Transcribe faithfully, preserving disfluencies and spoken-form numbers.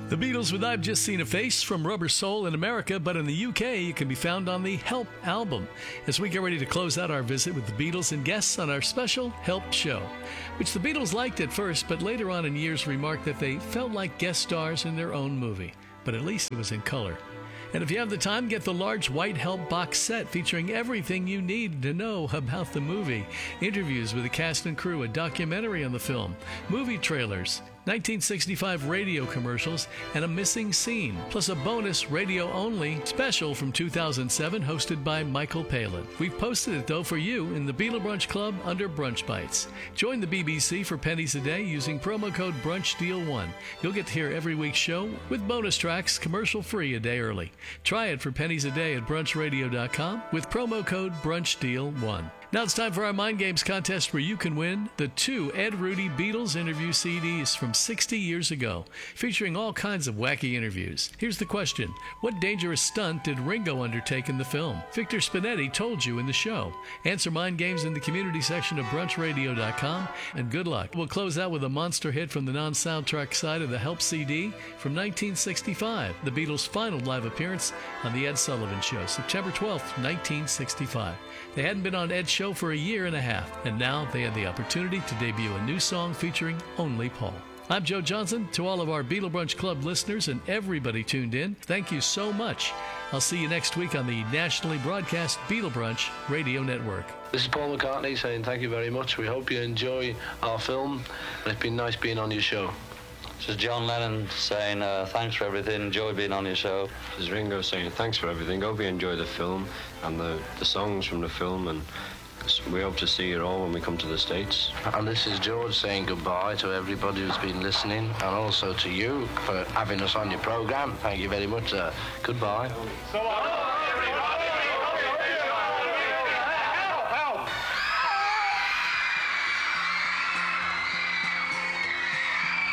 The Beatles with I've Just Seen a Face from Rubber Soul in America, but in the U K it can be found on the Help album. As we get ready to close out our visit with the Beatles and guests on our special Help show, which the Beatles liked at first, but later on in years remarked that they felt like guest stars in their own movie. But at least it was in color. And if you have the time, get the large white Help box set featuring everything you need to know about the movie. Interviews with the cast and crew, a documentary on the film, movie trailers, nineteen sixty-five radio commercials, and a missing scene, plus a bonus radio-only special from two thousand seven hosted by Michael Palin. We've posted it, though, for you in the Beatle Brunch Club under Brunch Bites. Join the B B C for pennies a day using promo code BRUNCHDEAL one. You'll get to hear every week's show with bonus tracks commercial-free a day early. Try it for pennies a day at brunch radio dot com with promo code BRUNCHDEAL one. Now it's time for our Mind Games contest where you can win the two Ed Rudy Beatles interview C Ds from sixty years ago, featuring all kinds of wacky interviews. Here's the question. What dangerous stunt did Ringo undertake in the film? Victor Spinetti told you in the show. Answer Mind Games in the community section of brunch radio dot com, and good luck. We'll close out with a monster hit from the non-soundtrack side of the Help C D from nineteen sixty-five, the Beatles' final live appearance on The Ed Sullivan Show, September twelfth, nineteen sixty-five. They hadn't been on Ed's show for a year and a half, and now they had the opportunity to debut a new song featuring only Paul. I'm Joe Johnson. To all of our Beatle Brunch Club listeners and everybody tuned in, thank you so much. I'll see you next week on the nationally broadcast Beatle Brunch Radio Network. This is Paul McCartney saying thank you very much. We hope you enjoy our film, and it's been nice being on your show. This is John Lennon saying uh, thanks for everything, enjoy being on your show. This is Ringo saying thanks for everything, hope you enjoy the film and the, the songs from the film, and we hope to see you all when we come to the States. And this is George saying goodbye to everybody who's been listening, and also to you for having us on your programme. Thank you very much. Uh, goodbye. So long.